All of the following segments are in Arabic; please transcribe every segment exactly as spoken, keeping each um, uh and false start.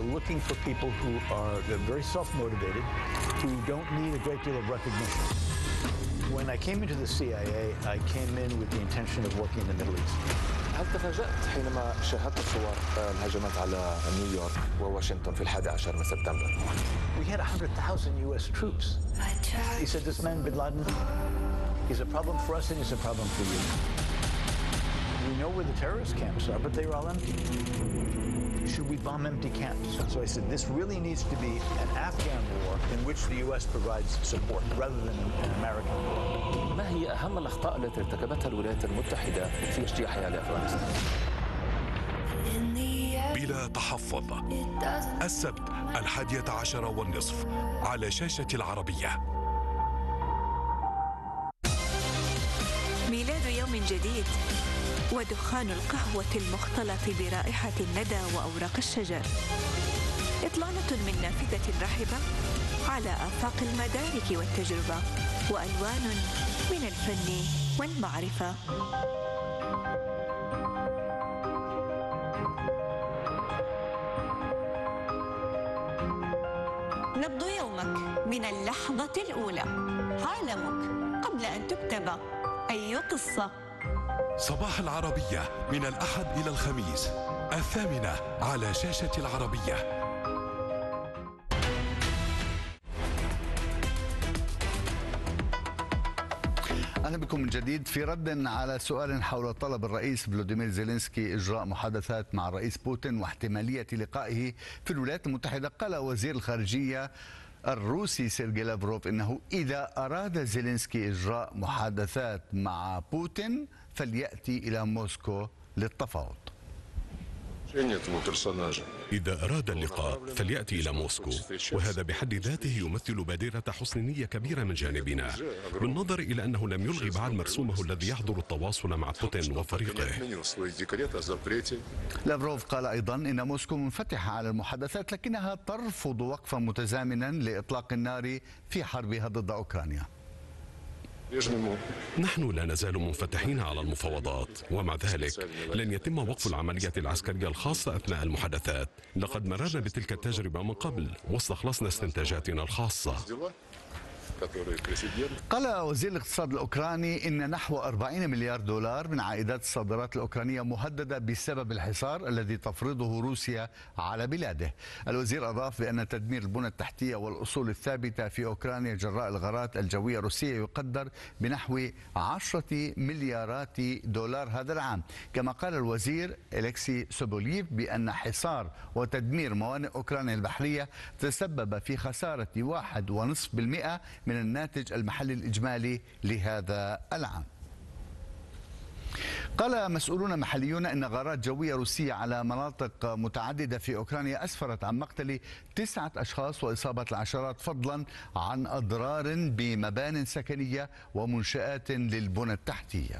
We're looking for people who are very self-motivated, who don't need a great deal of recognition. When I came into the C I A, I came in with the intention of working in the Middle East. هل تفاجأت حينما شاهدت صور الهجمات على نيويورك وواشنطن في الحادي عشر من سبتمبر؟ We had one hundred thousand U S troops. He said, this man, bin Laden, he's a problem for us and he's a problem for you. We know where the terrorist camps are, but they were all empty. Should we bomb empty camps? So I said, this really needs to be an Afghan war in which the U S provides support rather than an American war. ما هي أهم الأخطاء التي ارتكبتها الولايات المتحدة في اجتياحها لأفغانستان؟ بلا تحفظ، السبت الحادية عشر والنصف على شاشة العربية. ميلاد يوم جديد ودخان القهوة المختلط برائحة الندى وأوراق الشجر، إطلالة من نافذة رحبة على آفاق المدارك والتجربة وألوان من الفن والمعرفة. نبض يومك من اللحظة الأولى، عالمك قبل أن تكتب أي قصة. صباح العربية من الأحد إلى الخميس الثامنة على شاشة العربية. أهلا بكم من جديد. في رد على سؤال حول طلب الرئيس فلوديمير زيلينسكي إجراء محادثات مع الرئيس بوتين واحتمالية لقائه في الولايات المتحدة، قال وزير الخارجية الروسي سيرجي لافروف إنه إذا أراد زيلينسكي إجراء محادثات مع بوتين فليأتي إلى موسكو للتفاوض. إذا أراد اللقاء فليأتي إلى موسكو، وهذا بحد ذاته يمثل بادرة حسن نية كبيرة من جانبنا، بالنظر إلى أنه لم يلغي بعد مرسومه الذي يحظر التواصل مع بوتين وفريقه. لافروف قال أيضا إن موسكو منفتحة على المحادثات، لكنها ترفض وقفا متزامنا لإطلاق النار في حربها ضد أوكرانيا. نحن لا نزال منفتحين على المفاوضات، ومع ذلك لن يتم وقف العملية العسكرية الخاصة أثناء المحادثات. لقد مررنا بتلك التجربة من قبل واستخلصنا استنتاجاتنا الخاصة. قال وزير الاقتصاد الأوكراني إن نحو أربعين مليار دولار من عائدات الصادرات الأوكرانية مهددة بسبب الحصار الذي تفرضه روسيا على بلاده. الوزير أضاف بأن تدمير البنى التحتية والأصول الثابتة في أوكرانيا جراء الغارات الجوية الروسية يقدر بنحو عشرة مليارات دولار هذا العام. كما قال الوزير إليكسي سوبوليف بأن حصار وتدمير موانئ أوكرانيا البحرية تسبب في خسارة واحد ونصف بالمئة من الناتج المحلي الإجمالي لهذا العام. قال مسؤولون محليون إن غارات جوية روسية على مناطق متعددة في أوكرانيا أسفرت عن مقتل تسعة أشخاص وإصابة العشرات، فضلا عن أضرار بمبان سكنية ومنشآت للبنى التحتية.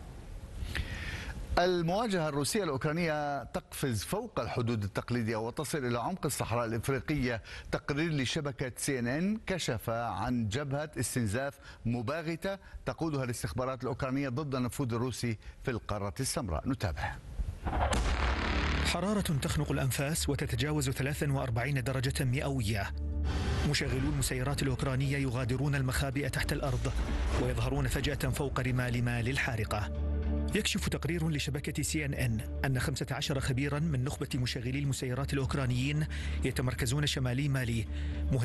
المواجهة الروسية الأوكرانية تقفز فوق الحدود التقليدية وتصل إلى عمق الصحراء الإفريقية. تقرير لشبكة سي إن إن كشف عن جبهة استنزاف مباغتة تقودها الاستخبارات الأوكرانية ضد النفوذ الروسي في القارة السمراء. نتابع. حرارة تخنق الأنفاس وتتجاوز ثلاث وأربعين درجة مئوية. مشغلو المسيرات الأوكرانية يغادرون المخابئ تحت الأرض ويظهرون فجأة فوق رمال مال الحارقة. يكشف تقرير لشبكة سي إن إن أن خمسة عشر خبيرا من نخبة مشغلي المسيرات الأوكرانيين يتمركزون شمالي مالي